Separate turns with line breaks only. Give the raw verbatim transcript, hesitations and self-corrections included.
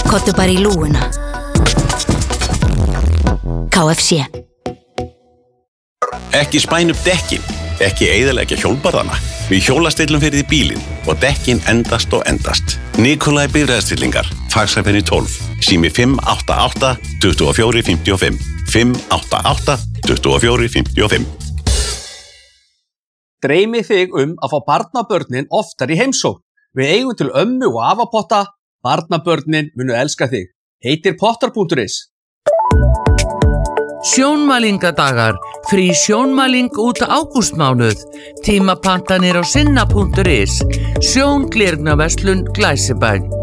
Komdu bara í lúguna. K F C.
Ekki spæn upp dekkin, ekki eyðileggja hjólbarðana. Við hjólastillum fyrir því bílinn og dekkin endast og endast. Nikolai bifreiðastillingar, Faxaferð tólf, sími fimm átta átta, tvö fjögur fimm fimm, fimm átta átta, tvö fjögur fimm fimm.
Dreymi þig um að fá barnabörnin oftar í heimsókn. Við eigum til ömmu og afapotta. Barnabörnin munu elska þig. Heitir pottar punktur is.
Sjónmælingadagar, frí sjónmæling út ágústmánuð, tímapantanir á sinna punktur is, sjónglernaverslun Glæsibæ.